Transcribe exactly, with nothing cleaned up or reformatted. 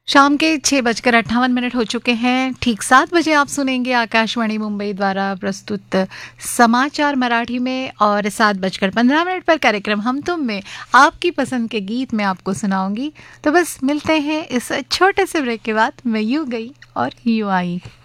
शाम के छः बजकर अट्ठावन मिनट हो चुके हैं। ठीक सात बजे आप सुनेंगे आकाशवाणी मुंबई द्वारा प्रस्तुत समाचार मराठी में, और सात बजकर पंद्रह मिनट पर कार्यक्रम हम तुम में आपकी पसंद के गीत मैं आपको सुनाऊंगी। तो बस मिलते हैं इस छोटे से ब्रेक के बाद। मैं यूँ गई और यूँ आई।